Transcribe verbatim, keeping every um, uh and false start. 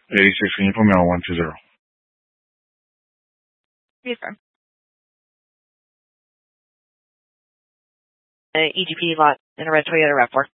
eighty-six, can you put me on one two zero? Reaffirm. Uh, E G P lot in a red Toyota RAV four.